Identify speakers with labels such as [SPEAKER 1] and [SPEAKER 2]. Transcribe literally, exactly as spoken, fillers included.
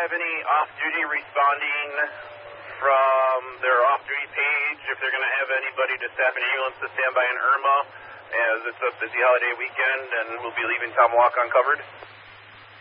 [SPEAKER 1] have any off-duty responding from their off-duty page if they're going to have anybody to staff an ambulance to stand by in Irma, as it's a busy holiday weekend and we'll be leaving Tom Walk uncovered?